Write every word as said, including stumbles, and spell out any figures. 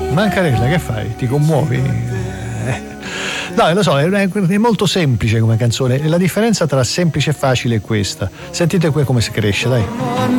Mancarella, che fai? Ti commuovi? Eh. No, lo so, è, è molto semplice come canzone. La differenza tra semplice e facile è questa. Sentite qui come si cresce, dai.